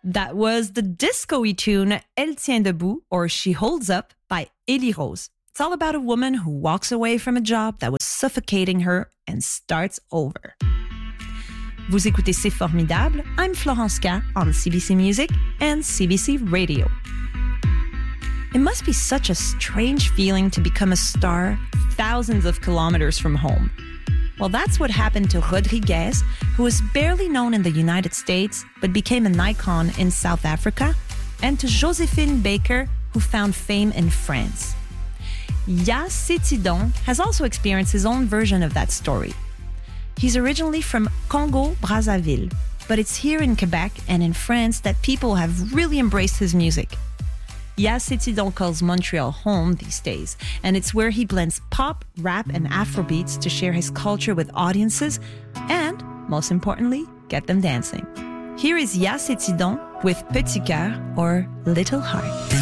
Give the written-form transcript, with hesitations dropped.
That was the disco-y tune Elle tient debout, or She Holds Up, by Élie Rose. It's all about a woman who walks away from a job that was suffocating her and starts over. Vous écoutez C'est Formidable. I'm Florence K on CBC Music and CBC Radio. It must be such a strange feeling to become a star thousands of kilometers from home. Well, that's what happened to Rodriguez, who was barely known in the United States but became an icon in South Africa, and to Joséphine Baker, who found fame in France. Ya Cétidon has also experienced his own version of that story. He's originally from Congo-Brazzaville, but it's here in Quebec and in France that people have really embraced his music. Ya Cétidon calls Montreal home these days, and it's where he blends pop, rap, and Afrobeats to share his culture with audiences and, most importantly, get them dancing. Here is Ya Cétidon with Petit Cœur or Little Heart.